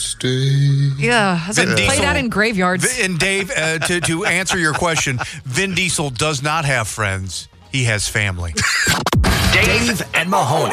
stay. Yeah, has it played out in graveyards. And Dave, to answer your question, Vin Diesel does not have friends. He has family. Dave and Mahoney.